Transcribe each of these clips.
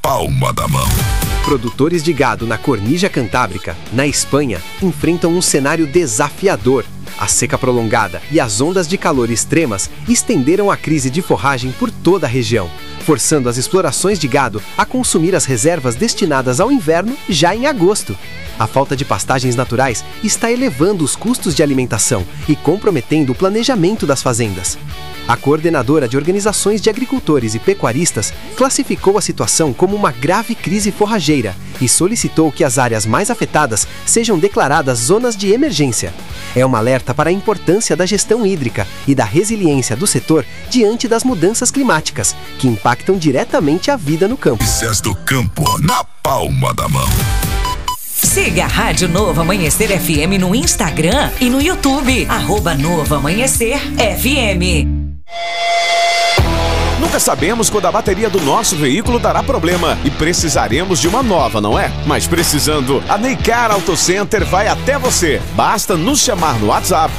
palma da mão. Produtores de gado na Cornija Cantábrica, na Espanha, enfrentam um cenário desafiador. A seca prolongada e as ondas de calor extremas estenderam a crise de forragem por toda a região, forçando as explorações de gado a consumir as reservas destinadas ao inverno já em agosto. A falta de pastagens naturais está elevando os custos de alimentação e comprometendo o planejamento das fazendas. A coordenadora de organizações de agricultores e pecuaristas classificou a situação como uma grave crise forrageira e solicitou que as áreas mais afetadas sejam declaradas zonas de emergência. É um alerta para a importância da gestão hídrica e da resiliência do setor diante das mudanças climáticas, que impactam diretamente a vida no campo. Notícias do campo na palma da mão. Siga a Rádio Novo Amanhecer FM no Instagram e no YouTube, @Novo Amanhecer FM. Nunca sabemos quando a bateria do nosso veículo dará problema e precisaremos de uma nova, não é? Mas precisando, a Neycar Auto Center vai até você. Basta nos chamar no WhatsApp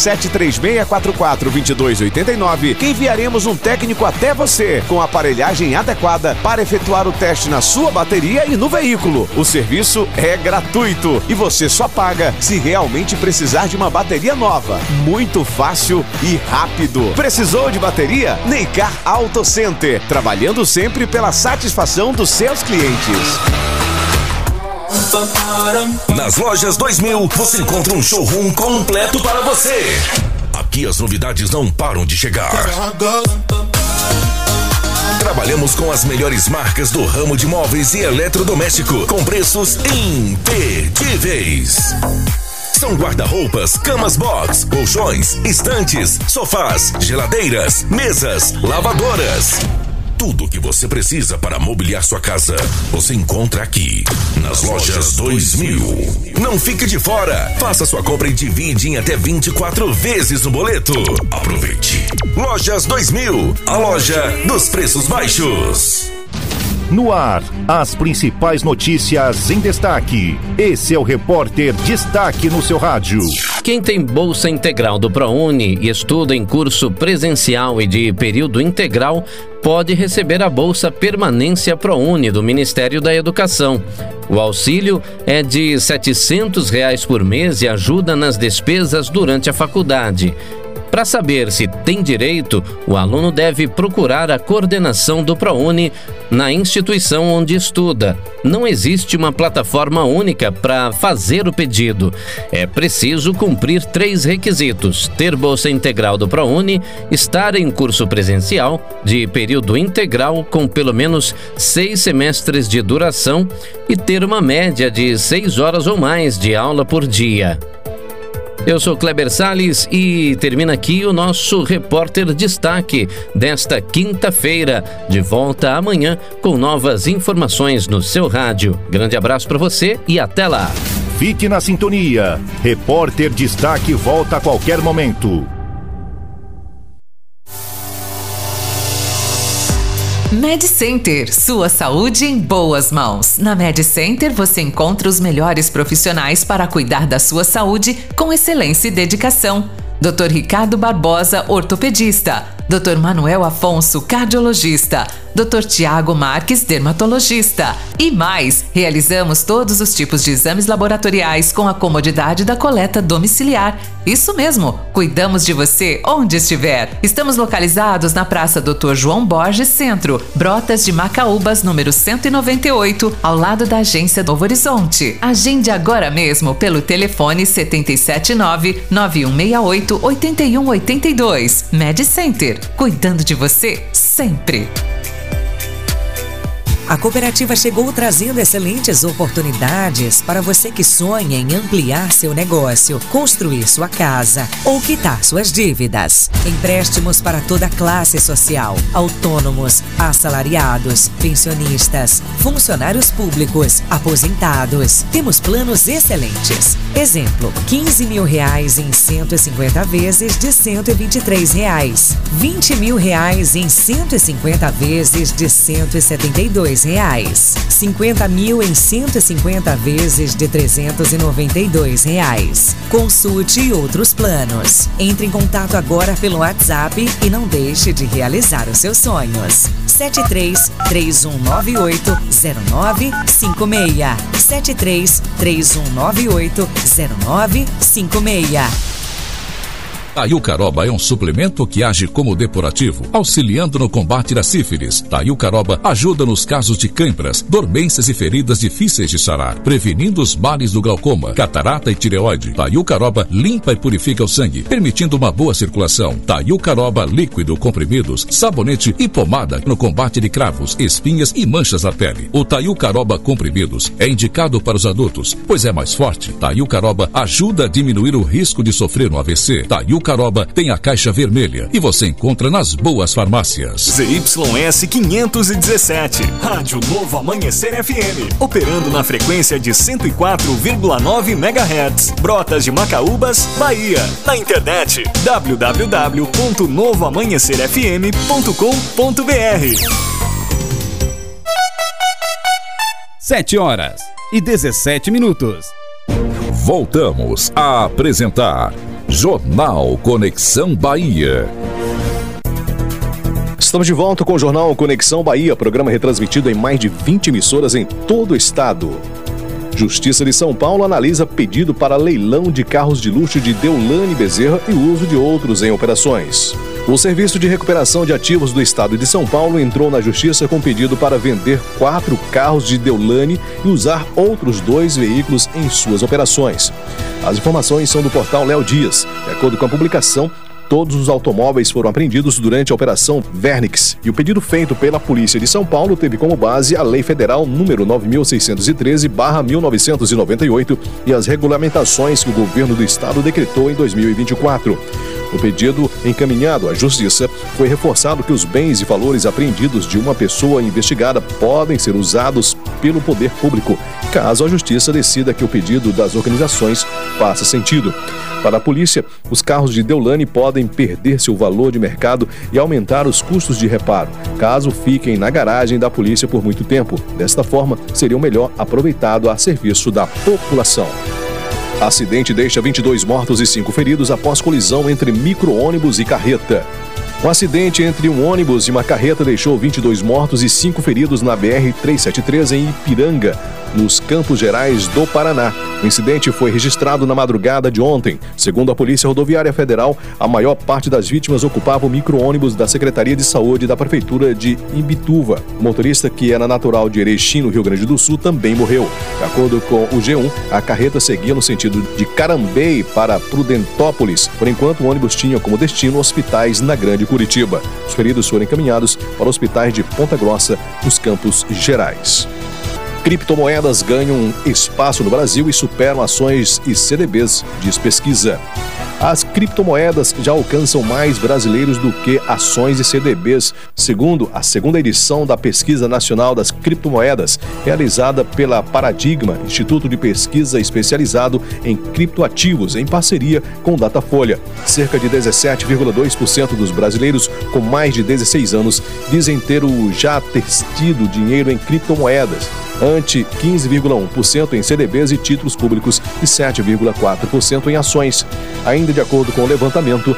7736442289 que enviaremos um técnico até você com a aparelhagem adequada para efetuar o teste na sua bateria e no veículo. O serviço é gratuito e você só paga se realmente precisar de uma bateria nova. Muito fácil e rápido. Precisou de bateria? Neycar Auto Center, trabalhando sempre pela satisfação dos seus clientes. Nas lojas 2000, você encontra um showroom completo para você. Aqui as novidades não param de chegar. Trabalhamos com as melhores marcas do ramo de móveis e eletrodoméstico, com preços imperdíveis. São guarda-roupas, camas box, colchões, estantes, sofás, geladeiras, mesas, lavadoras. Tudo o que você precisa para mobiliar sua casa, você encontra aqui, nas lojas 2000. Não fique de fora. Faça sua compra e divide em até 24 vezes no boleto. Aproveite. Lojas 2000, a loja dos preços baixos. No ar, as principais notícias em destaque. Esse é o Repórter Destaque no seu rádio. Quem tem bolsa integral do ProUni e estuda em curso presencial e de período integral pode receber a Bolsa Permanência ProUni do Ministério da Educação. O auxílio é de R$ 700 por mês e ajuda nas despesas durante a faculdade. Para saber se tem direito, o aluno deve procurar a coordenação do ProUni na instituição onde estuda. Não existe uma plataforma única para fazer o pedido. É preciso cumprir 3 requisitos: ter bolsa integral do ProUni, estar em curso presencial de período integral com pelo menos 6 semestres de duração e ter uma média de 6 horas ou mais de aula por dia. Eu sou Kleber Salles e termina aqui o nosso Repórter Destaque desta quinta-feira. De volta amanhã com novas informações no seu rádio. Grande abraço para você e até lá. Fique na sintonia. Repórter Destaque volta a qualquer momento. MedCenter, sua saúde em boas mãos. Na MedCenter você encontra os melhores profissionais para cuidar da sua saúde com excelência e dedicação. Dr. Ricardo Barbosa, ortopedista. Dr. Manuel Afonso, cardiologista. Dr. Tiago Marques, dermatologista. E mais, realizamos todos os tipos de exames laboratoriais com a comodidade da coleta domiciliar. Isso mesmo, cuidamos de você onde estiver. Estamos localizados na Praça Dr. João Borges Centro, Brotas de Macaúbas, número 198, ao lado da agência Novo Horizonte. Agende agora mesmo pelo telefone 779-9168-8182. MedCenter, cuidando de você sempre. A cooperativa chegou trazendo excelentes oportunidades para você que sonha em ampliar seu negócio, construir sua casa ou quitar suas dívidas. Empréstimos para toda classe social, autônomos, assalariados, pensionistas, funcionários públicos, aposentados. Temos planos excelentes. Exemplo, R$15 mil em 150 vezes de R$123, R$20 mil em 150 vezes de R$172 R$50.000, 50 mil em 150 vezes de R$392. Consulte outros planos. Entre em contato agora pelo WhatsApp e não deixe de realizar os seus sonhos. 73-3198-0956. 73-3198-0956. Taiucaroba é um suplemento que age como depurativo, auxiliando no combate da sífilis. Taiucaroba ajuda nos casos de cãibras, dormências e feridas difíceis de sarar, prevenindo os males do glaucoma, catarata e tireoide. Taiucaroba limpa e purifica o sangue, permitindo uma boa circulação. Taiucaroba líquido, comprimidos, sabonete e pomada no combate de cravos, espinhas e manchas na pele. O Taiucaroba comprimidos é indicado para os adultos, pois é mais forte. Taiucaroba ajuda a diminuir o risco de sofrer um AVC. Taiucaroba tem a caixa vermelha e você encontra nas boas farmácias. ZYS 517, Rádio Novo Amanhecer FM, operando na frequência de 104,9 MHz, Brotas de Macaúbas, Bahia. Na internet, www.novoamanhecerfm.com.br. 7h17. Voltamos a apresentar Jornal Conexão Bahia. Estamos de volta com o Jornal Conexão Bahia, programa retransmitido em mais de 20 emissoras em todo o estado. Justiça de São Paulo analisa pedido para leilão de carros de luxo de Deolane Bezerra e uso de outros em operações. O Serviço de Recuperação de Ativos do Estado de São Paulo entrou na Justiça com pedido para vender 4 carros de Deolane e usar outros 2 veículos em suas operações. As informações são do portal Léo Dias. De acordo com a publicação, todos os automóveis foram apreendidos durante a Operação Vernix e o pedido feito pela Polícia de São Paulo teve como base a Lei Federal número 9.613/1998 e as regulamentações que o governo do estado decretou em 2024. No pedido encaminhado à Justiça, foi reforçado que os bens e valores apreendidos de uma pessoa investigada podem ser usados pelo poder público, caso a Justiça decida que o pedido das organizações faça sentido. Para a polícia, os carros de Deolane podem perder seu valor de mercado e aumentar os custos de reparo, caso fiquem na garagem da polícia por muito tempo. Desta forma, seriam melhor aproveitado a serviço da população. Acidente deixa 22 mortos e 5 feridos após colisão entre micro-ônibus e carreta. Um acidente entre um ônibus e uma carreta deixou 22 mortos e 5 feridos na BR-373 em Ipiranga, nos Campos Gerais do Paraná. O incidente foi registrado na madrugada de ontem. Segundo a Polícia Rodoviária Federal, a maior parte das vítimas ocupava o micro-ônibus da Secretaria de Saúde da Prefeitura de Imbituva. O motorista, que era natural de Erechim, no Rio Grande do Sul, também morreu. De acordo com o G1, a carreta seguia no sentido de Carambei para Prudentópolis. Por enquanto, o ônibus tinha como destino hospitais na Grande Curitiba. Os feridos foram encaminhados para hospitais de Ponta Grossa, nos Campos Gerais. Criptomoedas ganham espaço no Brasil e superam ações e CDBs, diz pesquisa. As criptomoedas já alcançam mais brasileiros do que ações e CDBs, segundo a segunda edição da Pesquisa Nacional das Criptomoedas, realizada pela Paradigma, Instituto de Pesquisa especializado em criptoativos, em parceria com Datafolha. Cerca de 17,2% dos brasileiros com mais de 16 anos dizem ter tido dinheiro em criptomoedas, ante 15,1% em CDBs e títulos públicos e 7,4% em ações. Ainda de acordo com o levantamento,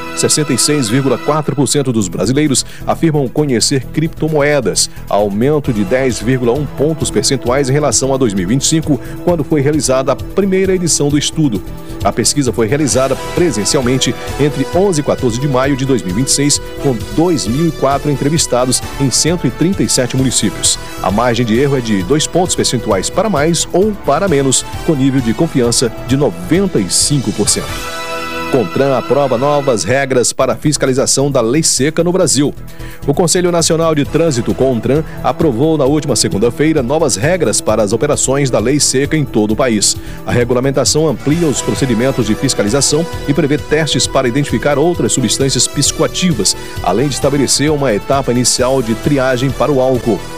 66,4% dos brasileiros afirmam conhecer criptomoedas, aumento de 10,1 pontos percentuais em relação a 2025, quando foi realizada a primeira edição do estudo. A pesquisa foi realizada presencialmente entre 11 e 14 de maio de 2026, com 2.004 entrevistados em 137 municípios. A margem de erro é de 2 pontos percentuais para mais ou para menos, com nível de confiança de 95%. CONTRAN aprova novas regras para a fiscalização da lei seca no Brasil. O Conselho Nacional de Trânsito, CONTRAN, aprovou na última segunda-feira novas regras para as operações da lei seca em todo o país. A regulamentação amplia os procedimentos de fiscalização e prevê testes para identificar outras substâncias psicoativas, além de estabelecer uma etapa inicial de triagem para o álcool.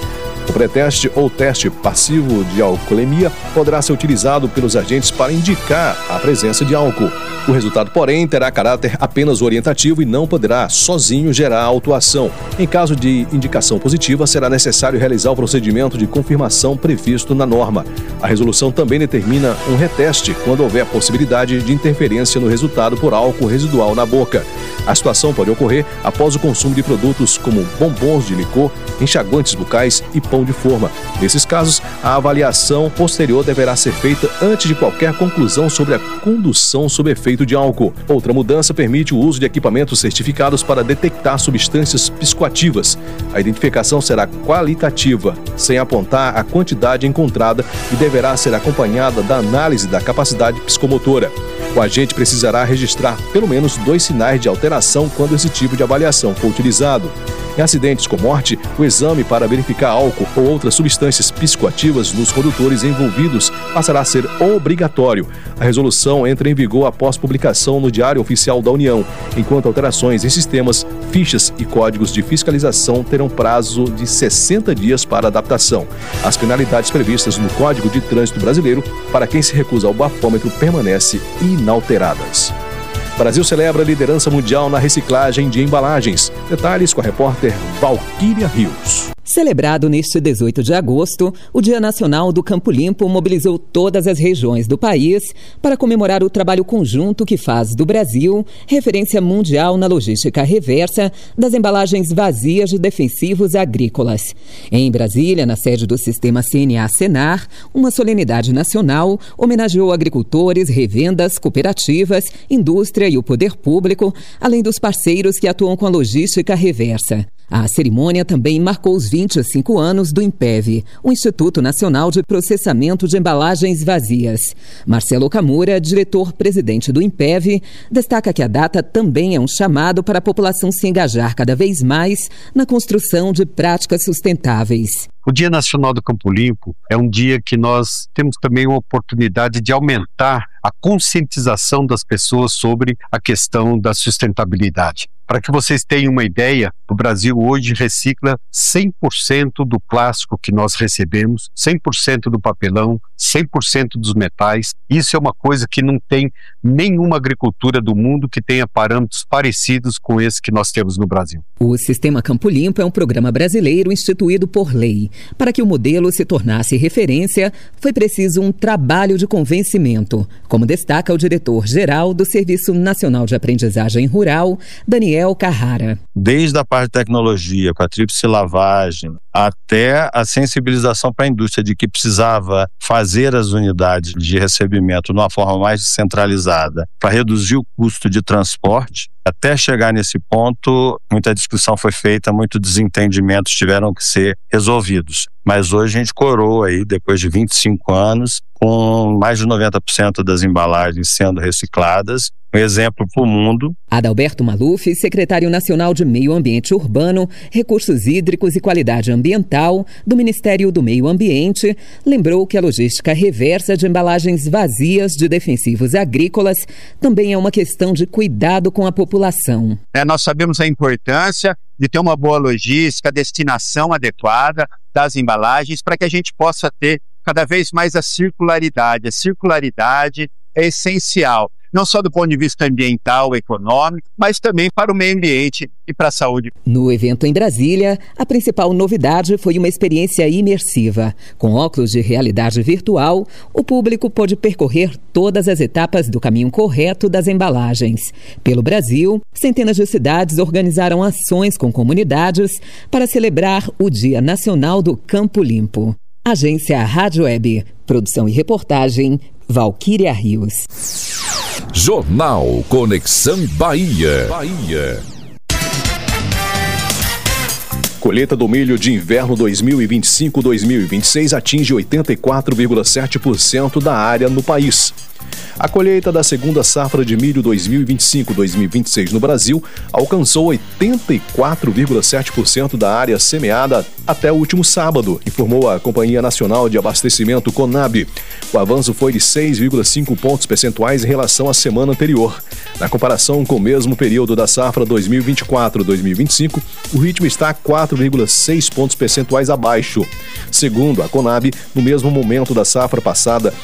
O pré-teste ou teste passivo de alcoolemia poderá ser utilizado pelos agentes para indicar a presença de álcool. O resultado, porém, terá caráter apenas orientativo e não poderá sozinho gerar autuação. Em caso de indicação positiva, será necessário realizar o procedimento de confirmação previsto na norma. A resolução também determina um reteste quando houver possibilidade de interferência no resultado por álcool residual na boca. A situação pode ocorrer após o consumo de produtos como bombons de licor, enxaguantes bucais e pão de forma. Nesses casos, a avaliação posterior deverá ser feita antes de qualquer conclusão sobre a condução sob efeito de álcool. Outra mudança permite o uso de equipamentos certificados para detectar substâncias psicoativas. A identificação será qualitativa, sem apontar a quantidade encontrada e deverá ser acompanhada da análise da capacidade psicomotora. O agente precisará registrar pelo menos 2 sinais de alteração quando esse tipo de avaliação for utilizado. Em acidentes com morte, o exame para verificar álcool ou outras substâncias psicoativas nos condutores envolvidos passará a ser obrigatório. A resolução entra em vigor após publicação no Diário Oficial da União, enquanto alterações em sistemas, fichas e códigos de fiscalização terão prazo de 60 dias para adaptação. As penalidades previstas no Código de Trânsito Brasileiro para quem se recusa ao bafômetro permanecem inalteradas. Brasil celebra a liderança mundial na reciclagem de embalagens. Detalhes com a repórter Valquíria Rios. Celebrado neste 18 de agosto, o Dia Nacional do Campo Limpo mobilizou todas as regiões do país para comemorar o trabalho conjunto que faz do Brasil referência mundial na logística reversa das embalagens vazias de defensivos agrícolas. Em Brasília, na sede do Sistema CNA-Senar, uma solenidade nacional homenageou agricultores, revendas, cooperativas, indústria e o poder público, além dos parceiros que atuam com a logística reversa. A cerimônia também marcou os 25 anos do INPEV, o Instituto Nacional de Processamento de Embalagens Vazias. Marcelo Camura, diretor-presidente do INPEV, destaca que a data também é um chamado para a população se engajar cada vez mais na construção de práticas sustentáveis. O Dia Nacional do Campo Limpo é um dia que nós temos também uma oportunidade de aumentar a conscientização das pessoas sobre a questão da sustentabilidade. Para que vocês tenham uma ideia, o Brasil hoje recicla 100% do plástico que nós recebemos, 100% do papelão, 100% dos metais. Isso é uma coisa que não tem nenhuma agricultura do mundo que tenha parâmetros parecidos com esse que nós temos no Brasil. O Sistema Campo Limpo é um programa brasileiro instituído por lei. Para que o modelo se tornasse referência, foi preciso um trabalho de convencimento, como destaca o diretor-geral do Serviço Nacional de Aprendizagem Rural, Daniel Carrara. Desde a parte de tecnologia, com a tríplice lavagem, até a sensibilização para a indústria de que precisava fazer as unidades de recebimento de uma forma mais descentralizada para reduzir o custo de transporte. Até chegar nesse ponto, muita discussão foi feita, muitos desentendimentos tiveram que ser resolvidos. Mas hoje a gente coroa aí, depois de 25 anos, com mais de 90% das embalagens sendo recicladas. Um exemplo para o mundo. Adalberto Maluf, secretário nacional de Meio Ambiente Urbano, Recursos Hídricos e Qualidade Ambiental do Ministério do Meio Ambiente, lembrou que a logística reversa de embalagens vazias de defensivos agrícolas também é uma questão de cuidado com a população. Nós sabemos a importância de ter uma boa logística, destinação adequada das embalagens para que a gente possa ter cada vez mais a circularidade. A circularidade é essencial, não só do ponto de vista ambiental, econômico, mas também para o meio ambiente e para a saúde. No evento em Brasília, a principal novidade foi uma experiência imersiva. Com óculos de realidade virtual, o público pôde percorrer todas as etapas do caminho correto das embalagens. Pelo Brasil, centenas de cidades organizaram ações com comunidades para celebrar o Dia Nacional do Campo Limpo. Agência Rádio Web. Produção e reportagem, Valquíria Rios. Jornal Conexão Bahia. Colheita do milho de inverno 2025-2026 atinge 84,7% da área no país. A colheita da segunda safra de milho 2025-2026 no Brasil alcançou 84,7% da área semeada até o último sábado, informou a Companhia Nacional de Abastecimento Conab. O avanço foi de 6,5 pontos percentuais em relação à semana anterior. Na comparação com o mesmo período da safra 2024-2025, o ritmo está 4,6 pontos percentuais abaixo. Segundo a Conab, no mesmo momento da safra passada,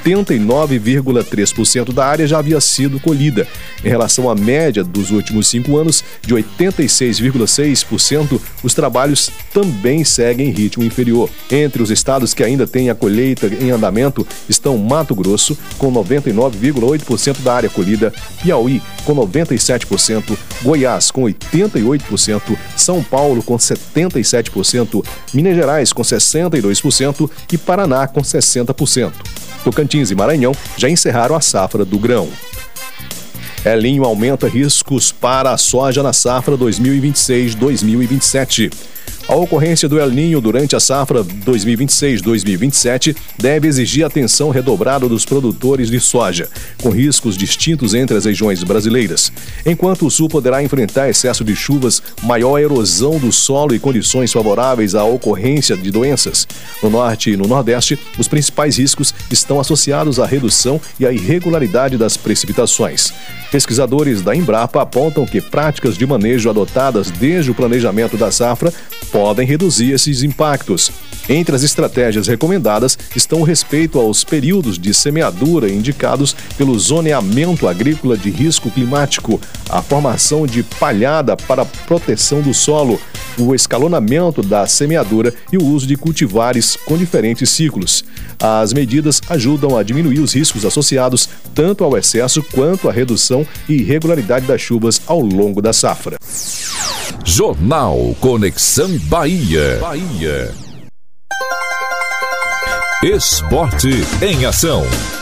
89,3% da área já havia sido colhida. Em relação à média dos últimos 5 anos, de 86,6%, os trabalhos também seguem em ritmo inferior. Entre os estados que ainda têm a colheita em andamento estão Mato Grosso, com 99,8% da área colhida, Piauí, com 97%, Goiás, com 88%, São Paulo, com 77%, Minas Gerais, com 62% e Paraná, com 60%. Tocantins e Maranhão já encerraram a safra do grão. El Niño aumenta riscos para a soja na safra 2026-2027. A ocorrência do El Niño durante a safra 2026-2027 deve exigir atenção redobrada dos produtores de soja, com riscos distintos entre as regiões brasileiras. Enquanto o Sul poderá enfrentar excesso de chuvas, maior erosão do solo e condições favoráveis à ocorrência de doenças. No Norte e no Nordeste, os principais riscos estão associados à redução e à irregularidade das precipitações. Pesquisadores da Embrapa apontam que práticas de manejo adotadas desde o planejamento da safra podem reduzir esses impactos. Entre as estratégias recomendadas estão o respeito aos períodos de semeadura indicados pelo zoneamento agrícola de risco climático, a formação de palhada para proteção do solo, o escalonamento da semeadura e o uso de cultivares com diferentes ciclos. As medidas ajudam a diminuir os riscos associados tanto ao excesso quanto à redução e irregularidade das chuvas ao longo da safra. Jornal Conexão Bahia. Esporte em ação.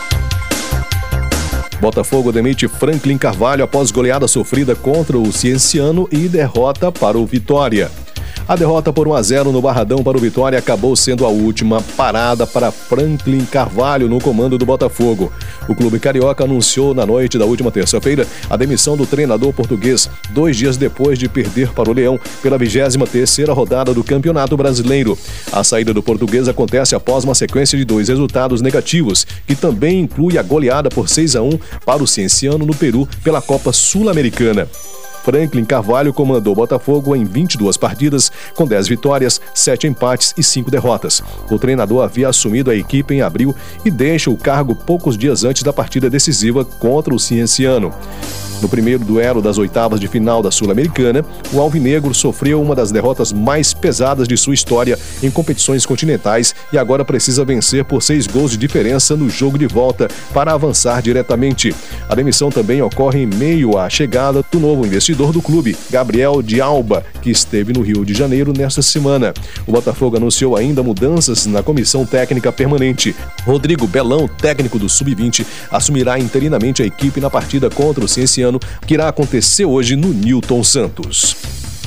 Botafogo demite Franklin Carvalho após goleada sofrida contra o Cienciano e derrota para o Vitória. A derrota por 1-0 no Barradão para o Vitória acabou sendo a última parada para Franklin Carvalho no comando do Botafogo. O clube carioca anunciou na noite da última terça-feira a demissão do treinador português, 2 dias depois de perder para o Leão pela 23ª rodada do Campeonato Brasileiro. A saída do português acontece após uma sequência de 2 resultados negativos, que também inclui a goleada por 6-1 para o Cienciano no Peru pela Copa Sul-Americana. Franklin Carvalho comandou o Botafogo em 22 partidas, com 10 vitórias, 7 empates e 5 derrotas. O treinador havia assumido a equipe em abril e deixa o cargo poucos dias antes da partida decisiva contra o Cienciano. No primeiro duelo das oitavas de final da Sul-Americana, o alvinegro sofreu uma das derrotas mais pesadas de sua história em competições continentais e agora precisa vencer por 6 gols de diferença no jogo de volta para avançar diretamente. A demissão também ocorre em meio à chegada do novo investidor do clube, Gabriel de Alba, que esteve no Rio de Janeiro nesta semana. O Botafogo anunciou ainda mudanças na comissão técnica permanente. Rodrigo Belão, técnico do Sub-20, assumirá interinamente a equipe na partida contra o Cienciano, que irá acontecer hoje no Newton Santos.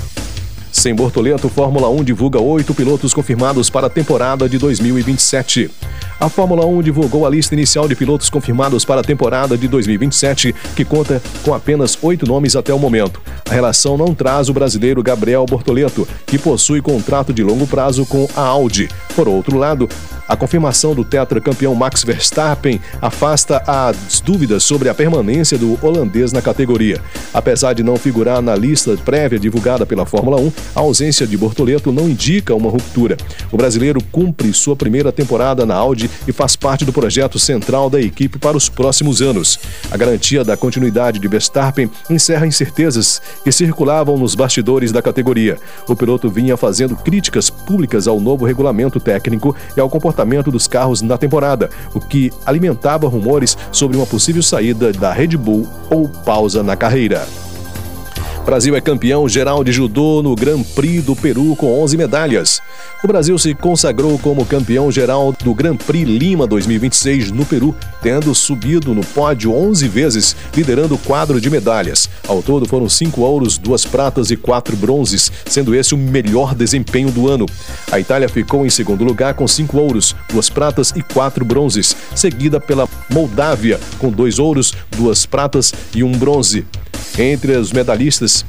Sem Bortoleto, Fórmula 1 divulga 8 pilotos confirmados para a temporada de 2027. A Fórmula 1 divulgou a lista inicial de pilotos confirmados para a temporada de 2027, que conta com apenas 8 nomes até o momento. A relação não traz o brasileiro Gabriel Bortoleto, que possui contrato de longo prazo com a Audi. Por outro lado, a confirmação do tetracampeão Max Verstappen afasta as dúvidas sobre a permanência do holandês na categoria. Apesar de não figurar na lista prévia divulgada pela Fórmula 1, a ausência de Bortoleto não indica uma ruptura. O brasileiro cumpre sua primeira temporada na Audi e faz parte do projeto central da equipe para os próximos anos. A garantia da continuidade de Verstappen encerra incertezas que circulavam nos bastidores da categoria. O piloto vinha fazendo críticas públicas ao novo regulamento técnico e ao comportamento dos carros na temporada, o que alimentava rumores sobre uma possível saída da Red Bull ou pausa na carreira. Brasil é campeão geral de judô no Grand Prix do Peru com 11 medalhas. O Brasil se consagrou como campeão geral do Grand Prix Lima 2026 no Peru, tendo subido no pódio 11 vezes, liderando o quadro de medalhas. Ao todo foram 5 ouros, 2 pratas e 4 bronzes, sendo esse o melhor desempenho do ano. A Itália ficou em segundo lugar com 5 ouros, 2 pratas e 4 bronzes, seguida pela Moldávia com 2 ouros, 2 pratas e 1 bronze. Entre os medalhistas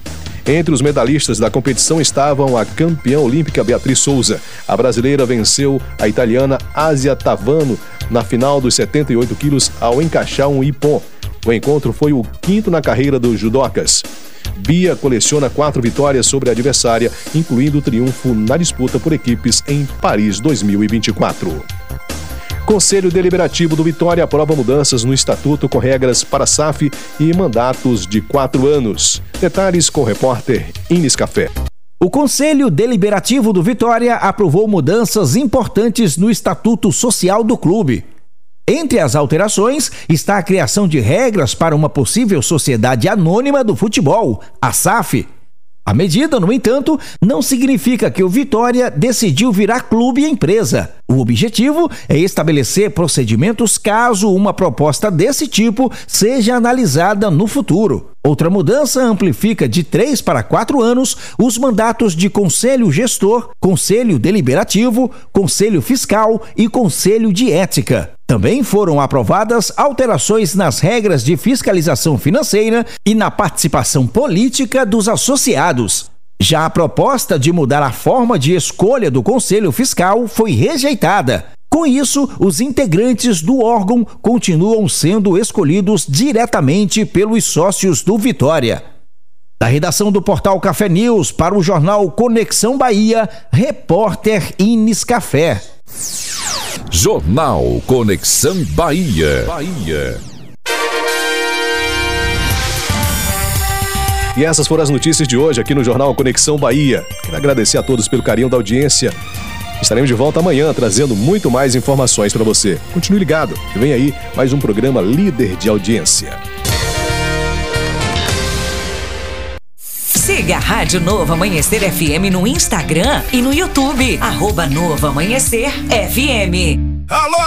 da competição estavam a campeã olímpica Beatriz Souza. A brasileira venceu a italiana Asia Tavano na final dos 78 quilos ao encaixar um ippon. O encontro foi o 5º na carreira dos judocas. Bia coleciona 4 vitórias sobre a adversária, incluindo o triunfo na disputa por equipes em Paris 2024. Conselho Deliberativo do Vitória aprova mudanças no estatuto com regras para SAF e mandatos de 4 anos. Detalhes com o repórter Ines Café. O Conselho Deliberativo do Vitória aprovou mudanças importantes no estatuto social do clube. Entre as alterações está a criação de regras para uma possível sociedade anônima do futebol, a SAF. A medida, no entanto, não significa que o Vitória decidiu virar clube e empresa. O objetivo é estabelecer procedimentos caso uma proposta desse tipo seja analisada no futuro. Outra mudança amplifica de 3 para 4 anos os mandatos de Conselho Gestor, Conselho Deliberativo, Conselho Fiscal e Conselho de Ética. Também foram aprovadas alterações nas regras de fiscalização financeira e na participação política dos associados. Já a proposta de mudar a forma de escolha do Conselho Fiscal foi rejeitada. Com isso, os integrantes do órgão continuam sendo escolhidos diretamente pelos sócios do Vitória. Da redação do portal Café News para o jornal Conexão Bahia, repórter Ines Café. Jornal Conexão Bahia. E essas foram as notícias de hoje aqui no Jornal Conexão Bahia. Quero agradecer a todos pelo carinho da audiência. Estaremos de volta amanhã trazendo muito mais informações para você. Continue ligado, que vem aí mais um programa líder de audiência. Siga a Rádio Novo Amanhecer FM no Instagram e no YouTube. @Novo Amanhecer FM. Alô!